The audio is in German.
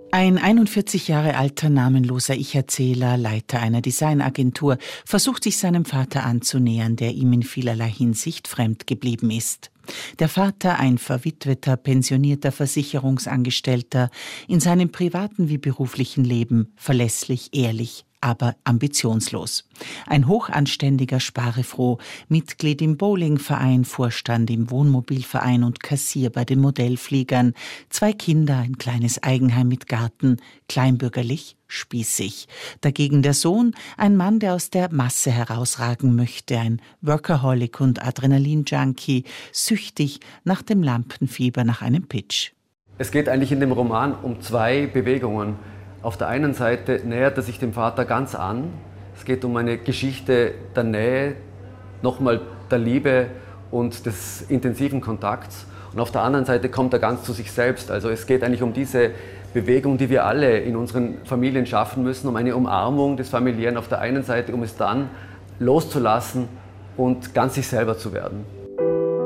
Ein 41 Jahre alter namenloser Ich-Erzähler, Leiter einer Designagentur, versucht sich seinem Vater anzunähern, der ihm in vielerlei Hinsicht fremd geblieben ist. Der Vater, ein verwitweter, pensionierter Versicherungsangestellter, in seinem privaten wie beruflichen Leben verlässlich, ehrlich, aber ambitionslos. Ein hochanständiger Sparefroh, Mitglied im Bowlingverein, Vorstand im Wohnmobilverein und Kassier bei den Modellfliegern, 2 Kinder, ein kleines Eigenheim mit Garten, kleinbürgerlich, spießig. Dagegen der Sohn, ein Mann, der aus der Masse herausragen möchte, ein Workaholic und Adrenalin-Junkie, süchtig nach dem Lampenfieber nach einem Pitch. Es geht eigentlich in dem Roman um 2 Bewegungen. Auf der einen Seite nähert er sich dem Vater ganz an. Es geht um eine Geschichte der Nähe, nochmal der Liebe und des intensiven Kontakts. Und auf der anderen Seite kommt er ganz zu sich selbst. Also es geht eigentlich um diese Bewegung, die wir alle in unseren Familien schaffen müssen, um eine Umarmung des Familiären auf der einen Seite, um es dann loszulassen und ganz sich selber zu werden.